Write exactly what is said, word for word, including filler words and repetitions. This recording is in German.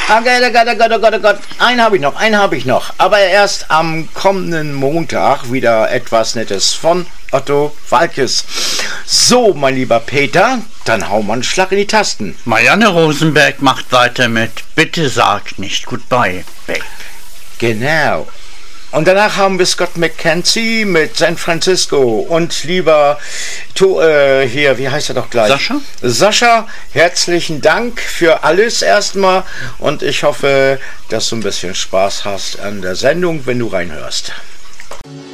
Ah, Gott, oh Gott, oh Gott, oh Gott, oh Gott. Einen habe ich noch, einen habe ich noch. Aber erst am kommenden Montag wieder etwas Nettes von Otto Waalkes. So, mein lieber Peter, dann hau mal einen Schlag in die Tasten. Marianne Rosenberg macht weiter mit Bitte sag nicht Goodbye, Babe. Genau. Und danach haben wir Scott McKenzie mit San Francisco. Und lieber, to, äh, hier, wie heißt er doch gleich? Sascha? Sascha, herzlichen Dank für alles erstmal. Und ich hoffe, dass du ein bisschen Spaß hast an der Sendung, wenn du reinhörst.